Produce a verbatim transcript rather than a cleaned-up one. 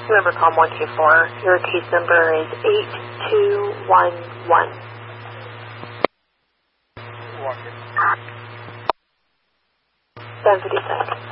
Remember, COM one two four. Your case number is eight two one one. seven fifty-six.